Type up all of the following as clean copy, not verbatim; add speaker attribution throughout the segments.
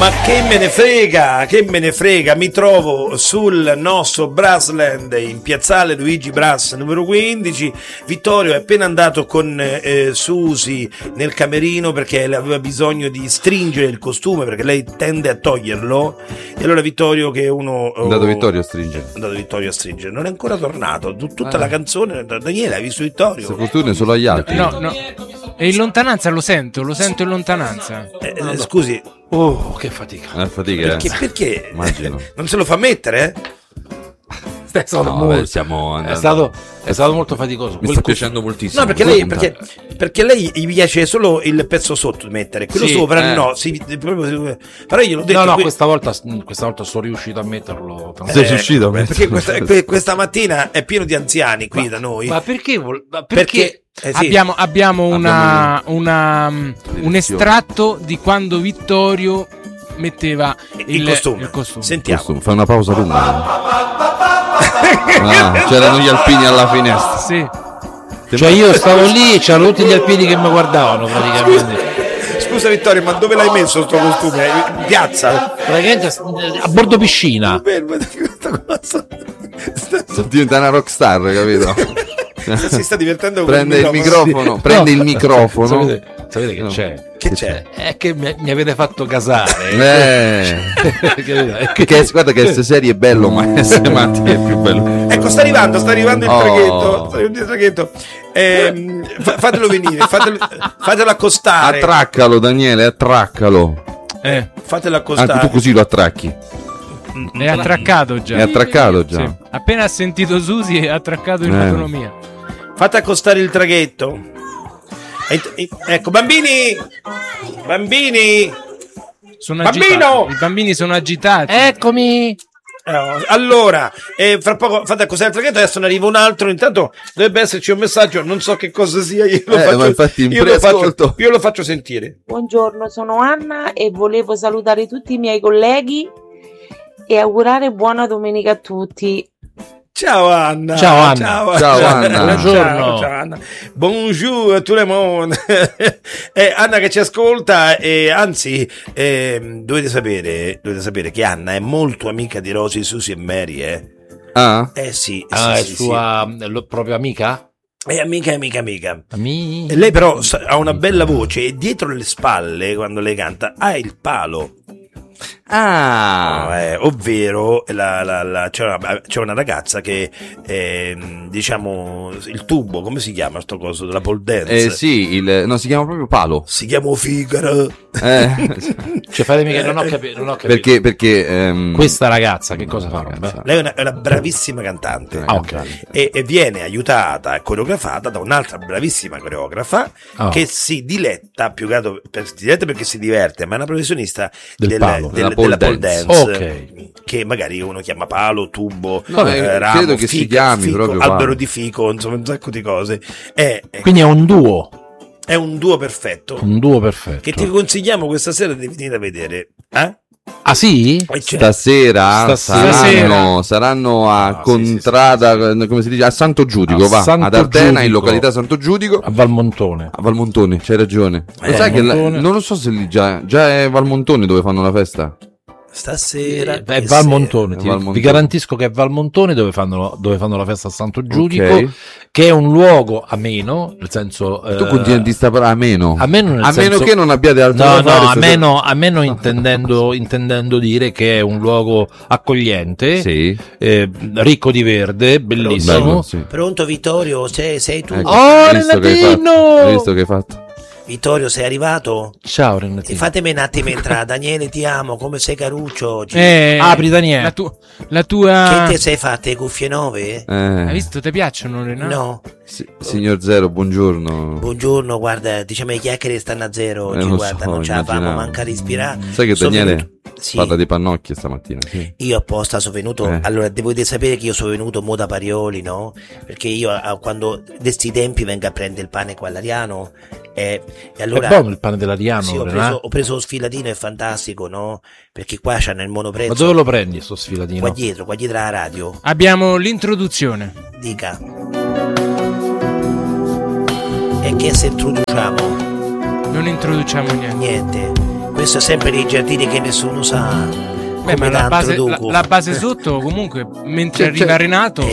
Speaker 1: Ma che me ne frega, mi trovo sul nostro Brassland in piazzale Luigi Brass numero 15. Vittorio è appena andato con Susi nel camerino perché aveva bisogno di stringere il costume, perché lei tende a toglierlo, e allora Vittorio, che è uno
Speaker 2: Vittorio a stringere,
Speaker 1: non è ancora tornato, tutta la canzone. Daniele, hai visto Vittorio?
Speaker 2: queste fortune solo agli altri.
Speaker 3: No. E in lontananza lo sento in lontananza.
Speaker 1: Scusi.
Speaker 4: Oh, che fatica.
Speaker 2: Fatica.
Speaker 1: Perché?
Speaker 2: Immagino.
Speaker 1: Non se lo fa mettere,
Speaker 4: È stato, è stato molto faticoso.
Speaker 2: Mi sta piacendo moltissimo.
Speaker 1: No, perché lei gli piace solo il pezzo sotto mettere, quello sopra no. Però io l'ho detto.
Speaker 4: No, questa volta sono riuscito a metterlo.
Speaker 2: Sei riuscito?
Speaker 1: Perché questa mattina è pieno di anziani qui da noi.
Speaker 4: Ma perché?
Speaker 1: Perché sì.
Speaker 3: Abbiamo un estratto di quando Vittorio metteva il costume.
Speaker 1: Sentiamo.
Speaker 2: Fai una pausa lunga. C'erano gli alpini alla finestra.
Speaker 3: Sì.
Speaker 4: Cioè io stavo lì e c'erano tutti gli alpini che mi guardavano praticamente.
Speaker 1: Scusa Vittorio, ma dove l'hai messo il tuo costume? In piazza?
Speaker 4: Praticamente a bordo piscina.
Speaker 1: Questa cosa.
Speaker 2: Sta diventando una rockstar, capito?
Speaker 1: Si sta divertendo.
Speaker 2: Prende il microfono.
Speaker 4: Sapete che c'è?
Speaker 1: Che c'è?
Speaker 4: È che mi avete fatto casare.
Speaker 2: Guarda che queste serie è bello, ma essere matti è più bello.
Speaker 1: Ecco, sta arrivando il traghetto. Fatelo venire, fatelo accostare.
Speaker 2: Attraccalo, Daniele, attraccalo.
Speaker 1: Fatelo accostare.
Speaker 2: Anche tu così lo attracchi.
Speaker 3: È attraccato già.
Speaker 2: Sì.
Speaker 3: Appena ha sentito Susi è attraccato in autonomia.
Speaker 1: Fate accostare il traghetto. Ecco, bambini!
Speaker 3: Sono
Speaker 1: Bambino!
Speaker 3: I bambini sono agitati.
Speaker 4: Eccomi!
Speaker 1: Allora, fra poco fate accostare il traghetto, adesso ne arriva un altro. Intanto dovrebbe esserci un messaggio, non so che cosa sia. Io lo faccio sentire.
Speaker 5: Buongiorno, sono Anna e volevo salutare tutti i miei colleghi e augurare buona domenica a tutti.
Speaker 1: Ciao Anna.
Speaker 2: Ciao Anna.
Speaker 4: Buongiorno.
Speaker 1: Ciao Anna. Bonjour a tout le monde. Anna che ci ascolta, anzi dovete sapere che Anna è molto amica di Rosy, Susi e Mary. Sì.
Speaker 4: È sua propria amica?
Speaker 1: È amica. E lei però ha una bella voce e dietro le spalle, quando lei canta, ha il palo. Ovvero c'è una ragazza che diciamo il tubo, come si chiama sto coso della pole dance?
Speaker 2: Si chiama proprio palo.
Speaker 1: Si chiama Figaro.
Speaker 4: Cioè fatemi che non ho capito.
Speaker 2: Perché
Speaker 4: questa ragazza che cosa fa?
Speaker 1: Lei è una bravissima cantante. E viene aiutata e coreografata da un'altra bravissima coreografa che si diletta più che altro perché si diverte, ma è una professionista della pole dance, che magari uno chiama palo, tubo, ramo,
Speaker 2: credo che si chiami proprio
Speaker 1: albero di fico, insomma un sacco di cose.
Speaker 4: Quindi è un duo.
Speaker 1: È un duo perfetto. Che ti consigliamo questa sera di venire a vedere.
Speaker 4: Ah sì?
Speaker 2: Stasera saranno a Contrada, come si dice, a Santo Giudico, ad Ardena, in località Santo Giudico,
Speaker 4: a Valmontone.
Speaker 2: C'hai ragione. Lo sai che non lo so se lì già è Valmontone dove fanno la festa.
Speaker 1: Stasera
Speaker 4: è Valmontone, vi garantisco che è Valmontone dove fanno la festa a Santo Giudico, che è un luogo ameno, nel senso
Speaker 2: tu continui a distappare ameno
Speaker 4: nel senso,
Speaker 2: meno che non abbiate altro da fare.
Speaker 4: ameno intendendo dire che è un luogo accogliente, ricco di verde, bellissimo.
Speaker 1: Pronto Vittorio, sei tu?
Speaker 4: Renatino!
Speaker 2: Hai visto che hai fatto?
Speaker 1: Vittorio, sei arrivato?
Speaker 4: Ciao Renatino.
Speaker 1: Fatemi un attimo entrare. Daniele, ti amo, come sei caruccio oggi.
Speaker 4: Apri Daniele.
Speaker 3: La tua...
Speaker 1: Che ti sei fatte le cuffie nuove?
Speaker 3: Hai visto, ti piacciono Renato?
Speaker 1: No.
Speaker 2: Signor Zero, buongiorno.
Speaker 1: Buongiorno, guarda, diciamo le chiacchiere stanno a zero oggi, guarda, non ce la famo manca respirare.
Speaker 2: Sai che Daniele parla di pannocchie stamattina? Sì.
Speaker 1: Io apposta sono venuto, allora dovete sapere che io sono venuto mo da Parioli, no? Perché io quando questi tempi vengo a prendere il pane qua all'Ariano e allora
Speaker 4: è buono il pane dell'Ariano.
Speaker 1: Sì, ho preso lo sfilatino, è fantastico, no? Perché qua c'hanno il monoprezzo.
Speaker 4: Ma dove lo prendi sto sfilatino?
Speaker 1: Qua dietro alla radio.
Speaker 3: Abbiamo l'introduzione.
Speaker 1: Dica. E che se introduciamo?
Speaker 3: Non introduciamo niente.
Speaker 1: questo è sempre nei giardini che nessuno sa.
Speaker 3: Beh, ma la base sotto comunque mentre arriva Renato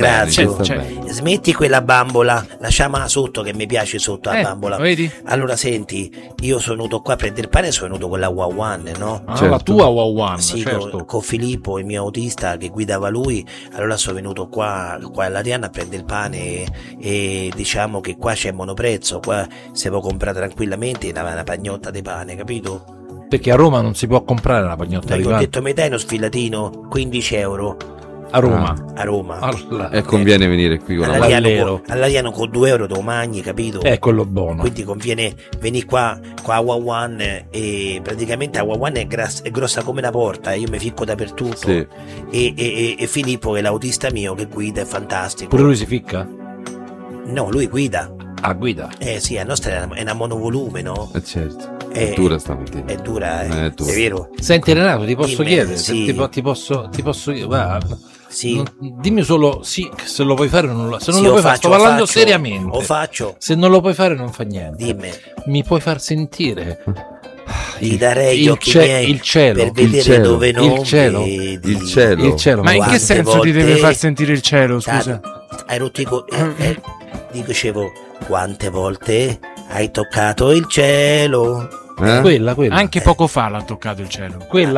Speaker 1: smetti quella bambola, lasciamola sotto che mi piace sotto la bambola.
Speaker 3: Vedi?
Speaker 1: Allora senti, io sono venuto qua a prendere il pane, sono venuto con la Wawan, no?
Speaker 4: La tua Wawan,
Speaker 1: sì,
Speaker 4: certo.
Speaker 1: con Filippo, il mio autista che guidava lui. Allora sono venuto qua all'Ariana a prendere il pane e diciamo che qua c'è monoprezzo, qua si può comprare tranquillamente una pagnotta di pane, capito?
Speaker 4: Perché a Roma non si può comprare la pagnotta di pane.
Speaker 1: Ho detto, mi dai uno sfilatino? 15 euro.
Speaker 4: A Roma.
Speaker 1: A Roma.
Speaker 2: E conviene venire qui con
Speaker 1: all'Ariano con 2 euro te lo mangi, capito?
Speaker 4: È quello buono.
Speaker 1: Quindi conviene venire qua a Wawan e praticamente a Wawan è grossa come una porta, io mi ficco dappertutto.
Speaker 2: Sì.
Speaker 1: E Filippo, che è l'autista mio, che guida, è fantastico.
Speaker 4: Pure lui si ficca?
Speaker 1: No, lui guida.
Speaker 4: Ah, guida?
Speaker 1: Sì, la nostra è una monovolume, no?
Speaker 2: Certo. È dura stamattina.
Speaker 1: È dura, è vero.
Speaker 4: Senti Renato, ti posso chiedere?
Speaker 1: Sì.
Speaker 4: Ti posso guarda,
Speaker 1: sì.
Speaker 4: Dimmi solo sì, se lo puoi fare o non lo, se non
Speaker 1: sì,
Speaker 4: lo puoi fare, sto parlando
Speaker 1: faccio,
Speaker 4: seriamente.
Speaker 1: Lo faccio.
Speaker 4: Se non lo puoi fare non fa niente.
Speaker 1: Dimmi.
Speaker 4: Mi puoi far sentire?
Speaker 1: Ti darei gli occhi miei
Speaker 4: il cielo,
Speaker 1: per vedere dove non
Speaker 4: il cielo,
Speaker 1: vedi.
Speaker 2: Il cielo.
Speaker 3: Ma in che senso ti deve far sentire il cielo, scusa?
Speaker 1: Hai rotto dicevo, quante volte hai toccato il cielo?
Speaker 4: Quella.
Speaker 3: Anche poco fa l'ha toccato il cielo.
Speaker 4: Quella.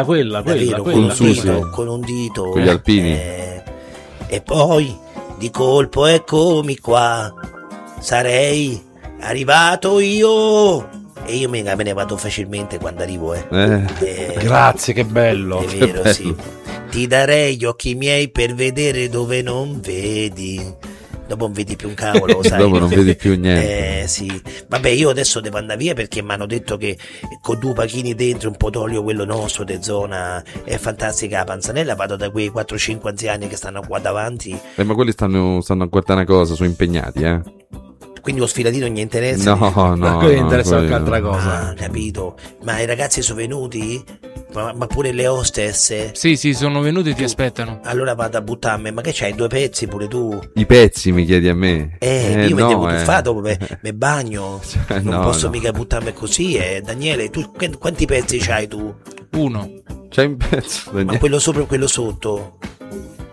Speaker 1: Con un dito.
Speaker 2: Con gli alpini.
Speaker 1: E poi, di colpo, eccomi qua. Sarei arrivato io. E io me ne vado facilmente quando arrivo.
Speaker 4: Grazie, che bello.
Speaker 1: È vero, bello. Sì. Ti darei gli occhi miei per vedere dove non vedi. Dopo non vedi più un cavolo, sai.
Speaker 2: Dopo non vedi più niente.
Speaker 1: Sì. Vabbè, io adesso devo andare via perché mi hanno detto che con 2 pachini dentro, un po' d'olio, quello nostro, de zona, è fantastica la panzanella. Vado da quei 4-5 anziani che stanno qua davanti.
Speaker 2: Ma quelli stanno a guardare una cosa, sono impegnati,
Speaker 1: Quindi lo sfilatino non gli interessa?
Speaker 2: No.
Speaker 4: Ma quelli interessa qualche altra cosa.
Speaker 1: Ah, capito. Ma i ragazzi sono venuti? Ma pure le hostess?
Speaker 3: Sì, sono venuti e ti aspettano.
Speaker 1: Allora vado a buttarmi. Ma che c'hai, 2 pezzi pure tu?
Speaker 2: I pezzi mi chiedi a me?
Speaker 1: Io mi devo tuffare dopo, mi bagno. Non posso mica buttarmi così. Daniele, tu quanti pezzi c'hai tu?
Speaker 3: 1.
Speaker 2: C'hai un pezzo, Daniele?
Speaker 1: Ma quello sopra e quello sotto?